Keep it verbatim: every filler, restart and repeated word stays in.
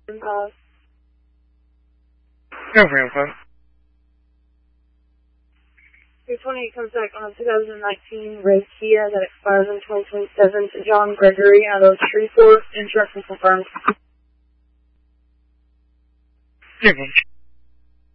Uh, Go for info. three twenty comes back on a two thousand nineteen red Kia that expires in twenty twenty-seven to John Gregory out of Shreveport. Insurance is confirmed. Give them.